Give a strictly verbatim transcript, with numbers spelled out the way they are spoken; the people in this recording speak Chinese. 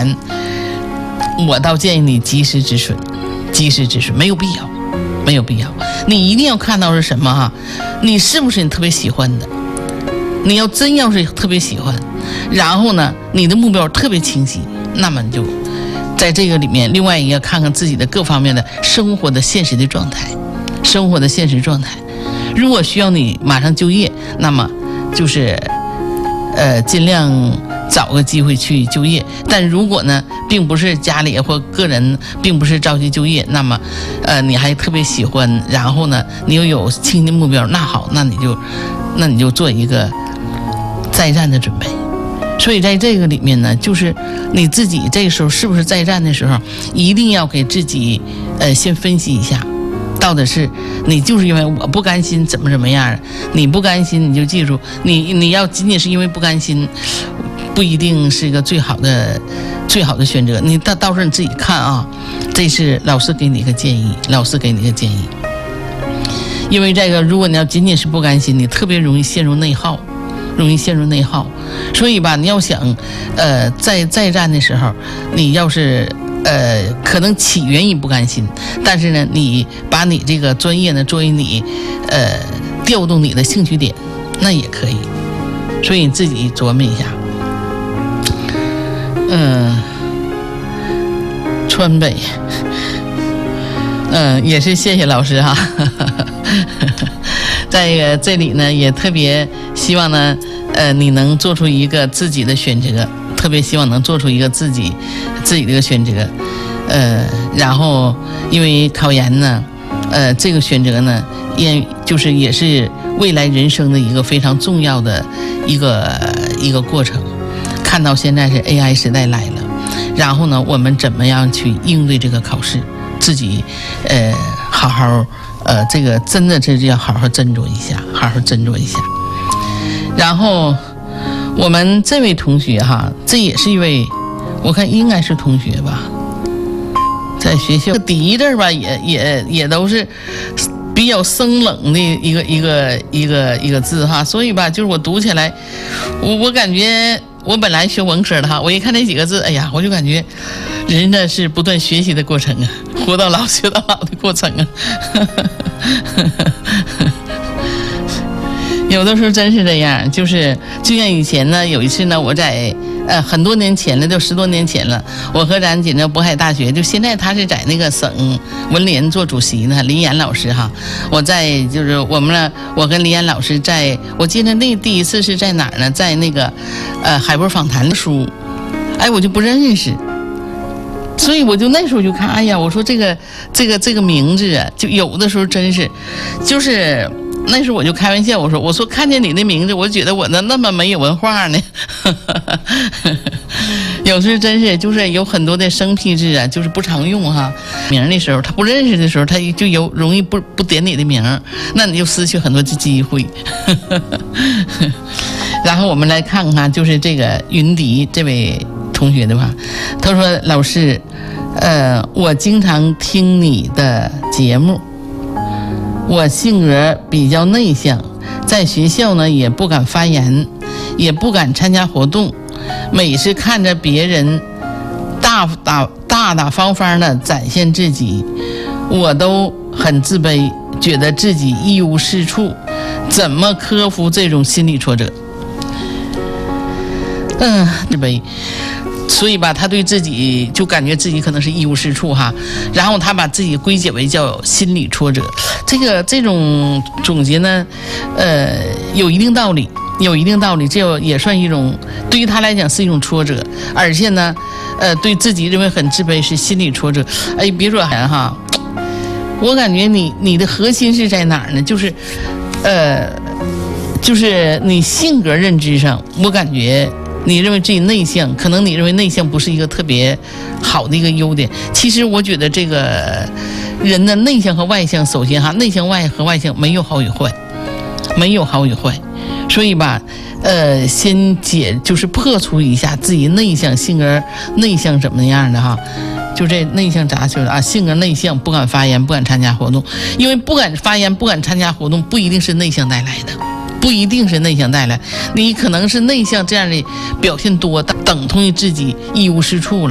言，我倒建议你及时止损，及时止损，没有必要，没有必要。你一定要看到是什么哈？你是不是你特别喜欢的？你要真要是特别喜欢，然后呢，你的目标特别清晰，那么你就在这个里面，另外也要看看自己的各方面的生活的现实的状态，生活的现实状态。如果需要你马上就业，那么就是呃尽量找个机会去就业。但如果呢，并不是家里或个人并不是着急就业，那么呃你还特别喜欢，然后呢你又有清晰的目标，那好，那你就那你就做一个再战的准备。所以在这个里面呢，就是你自己这个时候是不是再战的时候，一定要给自己呃先分析一下，到底是你就是因为我不甘心怎么怎么样，你不甘心你就记住，你你要仅仅是因为不甘心，不一定是一个最好的最好的选择。你到到时候你自己看啊，这是老师给你一个建议，老师给你一个建议。因为这个，如果你要仅仅是不甘心，你特别容易陷入内耗。容易陷入内耗，所以吧，你要想，呃，在再战的时候，你要是呃，可能起源于不甘心，但是呢，你把你这个专业呢作为你呃调动你的兴趣点，那也可以。所以你自己琢磨一下。嗯、呃，川北，嗯、呃，也是谢谢老师哈。在这里呢，也特别希望呢，呃，你能做出一个自己的选择，特别希望能做出一个自己自己的一个选择，呃，然后因为考研呢，呃，这个选择呢，也就是也是未来人生的一个非常重要的一个一个过程。看到现在是 A I 时代来了，然后呢，我们怎么样去应对这个考试，自己呃好好。呃，这个真的是要好好斟酌一下，好好斟酌一下。然后我们这位同学哈，这也是一位，我看应该是同学吧，在学校第字吧，也也也都是比较生冷的一个一个一个一个字哈，所以吧，就是我读起来，我我感觉我本来学文科的哈，我一看那几个字，哎呀，我就感觉人的是不断学习的过程啊，活到老学到老的过程啊。有的时候真是这样，就是就像以前呢，有一次呢，我在呃很多年前了，都十多年前了，我和咱锦州渤海大学，就现在他是在那个省文联做主席呢，林岩老师哈，我在就是我们呢，我跟林岩老师在，我记得那第一次是在哪儿呢？在那个呃海波访谈的书，哎，我就不认识。所以我就那时候就看，哎呀，我说这个这个这个名字啊，就有的时候真是，就是那时候我就开玩笑，我说我说看见你的名字，我觉得我那那么没有文化呢。有时候真是就是有很多的生僻字啊，就是不常用哈。名的时候他不认识的时候，他就有容易不不点你的名，那你就失去很多的机会。然后我们来看看，就是这个云迪这位同学的话，他说老师，呃，我经常听你的节目，我性格比较内向，在学校呢也不敢发言，也不敢参加活动，每次看着别人大大大大方方的展现自己，我都很自卑，觉得自己一无是处，怎么克服这种心理挫折？嗯，自卑。所以吧，他对自己就感觉自己可能是一无是处哈，然后他把自己归结为叫心理挫折。这个这种总结呢，呃，有一定道理，有一定道理，这也算一种对于他来讲是一种挫折，而且呢，呃，对自己认为很自卑是心理挫折。哎，别说还哈，我感觉你你的核心是在哪儿呢？就是，呃，就是你性格认知上，我感觉。你认为自己内向，可能你认为内向不是一个特别好的一个优点。其实我觉得这个人的内向和外向，首先哈，内向外和外向没有好与坏，没有好与坏。所以吧，呃，先解就是破除一下自己内向性格内向怎么样的哈。就这内向咋说的啊？性格内向，不敢发言，不敢参加活动。因为不敢发言，不敢参加活动，不一定是内向带来的。不一定是内向带来，你可能是内向这样的表现多，等同于自己一无是处了。